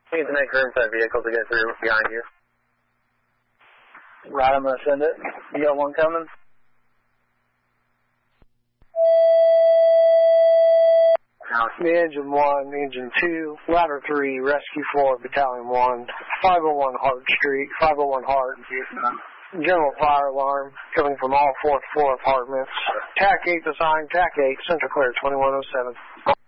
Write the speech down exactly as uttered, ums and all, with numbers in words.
You need to make room for that vehicle to get through behind you. Right, I'm going to send it. You got one coming? Engine one, Engine two, Ladder three, Rescue four, Battalion one, five oh one Hart Street, five oh one Hart. General fire alarm coming from all fourth floor apartments. T A C eight assigned, T A C eight, Central Clear twenty-one oh seven.